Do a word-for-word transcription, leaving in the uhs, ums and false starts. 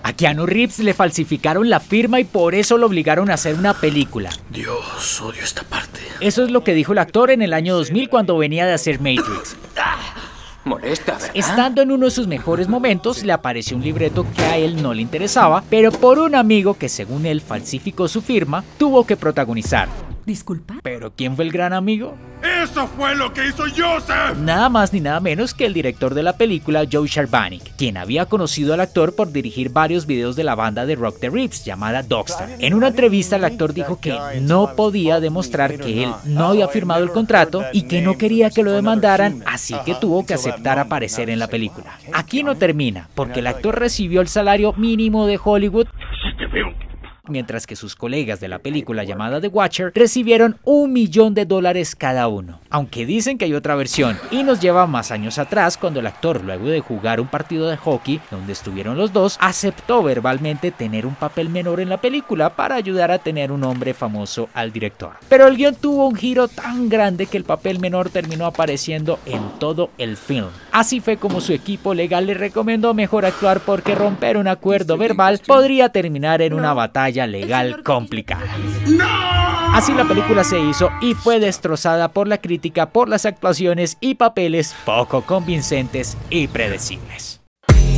A Keanu Reeves le falsificaron la firma y por eso lo obligaron a hacer una película. Dios, odio esta parte. Eso es lo que dijo el actor en el año dos mil cuando venía de hacer Matrix. Molesta, ¿verdad? Estando en uno de sus mejores momentos, le apareció un libreto que a él no le interesaba, pero por un amigo que según él falsificó su firma, tuvo que protagonizar. Disculpa. ¿Pero quién fue el gran amigo? ¡Eso fue lo que hizo Joseph! Nada más ni nada menos que el director de la película, Joe Sharbanik, quien había conocido al actor por dirigir varios videos de la banda de rock de Reeves llamada Dogstar. En una entrevista el actor dijo que no podía demostrar que él no había firmado el contrato y que no quería que lo demandaran, así que tuvo que aceptar aparecer en la película. Aquí no termina, porque el actor recibió el salario mínimo de Hollywood, mientras que sus colegas de la película llamada The Watcher recibieron un millón de dólares cada uno. Aunque dicen que hay otra versión, y nos lleva más años atrás cuando el actor, luego de jugar un partido de hockey donde estuvieron los dos, aceptó verbalmente tener un papel menor en la película para ayudar a tener un nombre famoso al director. Pero el guión tuvo un giro tan grande que el papel menor terminó apareciendo en todo el film. Así fue como su equipo legal le recomendó mejor actuar porque romper un acuerdo verbal podría terminar en una batalla legal complicada. Así la película se hizo y fue destrozada por la crítica por las actuaciones y papeles poco convincentes y predecibles.